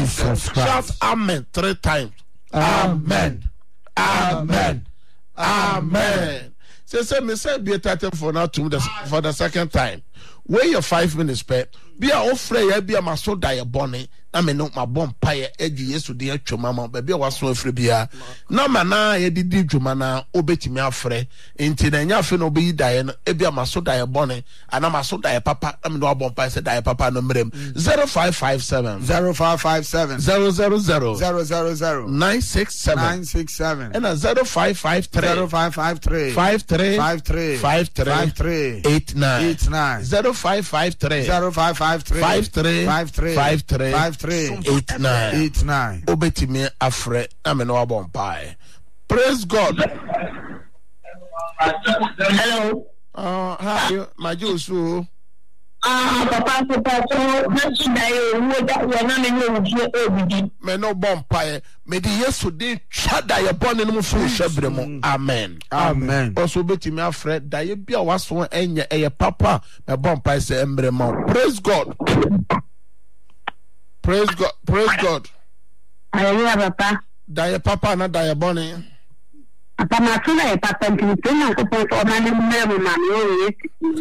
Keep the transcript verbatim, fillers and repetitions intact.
Jesus Christ. Shout amen three times. Amen. Amen. Amen. Say, say, me say, be a title for now to the for the second time. Wait your five minutes, pet. Be a offray, be a maso die bonnet. I mean, not my bomb pie, Eddie, yes, to the actual mamma, baby, I was so free beer. No, mana, Eddie, Jumana, obey me, afraid. Into the Yafin obey Diane, Ebia maso die bonnet, and I'm a so die papa. I'm no bomb pie, said die papa, no mem. Zero five five seven Zero five five seven zero zero zero zero zero zero nine six seven nine six seven and a zero five five three zero five five three five three five three five three five three eight nine eight nine zero five five three zero five five three five three five three five three five three eight nine eight nine. Obetimi afre ameno abompai. Praise God. Hello. Uh, hi, my Josu. Ah, papa, papa, so that's why you that you're not in your Me no bompire. Me di yesu di chada ye born in mufu shebremo. Amen. Amen. Also betimi afre da ye bia waso enye eye papa me bompire se embremo. Praise God. Praise God. Praise God. Hallelujah, papa. Da ye papa na da ye born. Papa, my son, papa, and you know, for my name,